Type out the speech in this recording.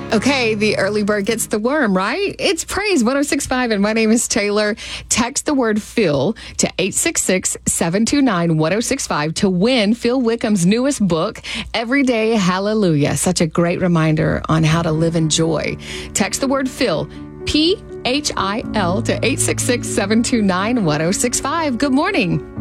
Okay, the early bird gets the worm, right? It's Praise 106.5, and my name is Taylor. Text the word Phil to 866-729-1065 to win Phil Wickham's newest book, Everyday Hallelujah. Such a great reminder on how to live in joy. Text the word Phil, PHIL, to 866-729-1065. Good morning.